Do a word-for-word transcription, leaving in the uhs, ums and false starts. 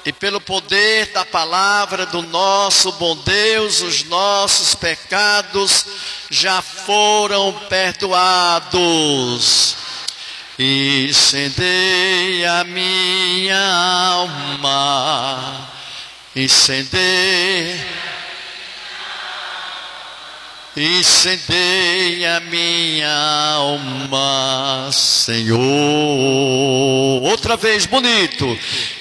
E pelo poder da palavra do nosso bom Deus, os nossos pecados já foram perdoados. Incendeia a minha alma, incendeia, incendeia a minha alma, Senhor. Outra vez, bonito.